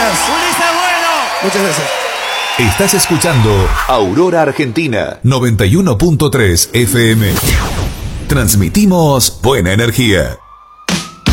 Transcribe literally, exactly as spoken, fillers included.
gracias. Ulises Bueno. Muchas gracias. Estás escuchando Aurora Argentina noventa y uno punto tres F M. Transmitimos buena energía.